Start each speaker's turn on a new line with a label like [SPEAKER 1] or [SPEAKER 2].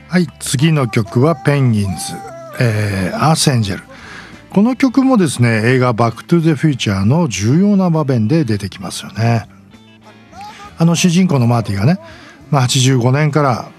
[SPEAKER 1] はい、次の曲はペンギンズ、アースエンジェル。この曲もですね、映画バックトゥザフューチャーの重要な場面で出てきますよね。主人公のマーティがね、85年から